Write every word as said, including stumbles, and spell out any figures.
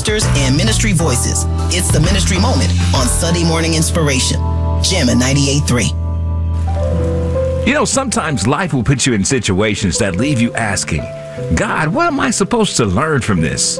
pastors, and ministry voices. It's the Ministry Moment on Sunday Morning Inspiration. Jammin' ninety-eight point three. You know, sometimes life will put you in situations that leave you asking, God, what am I supposed to learn from this?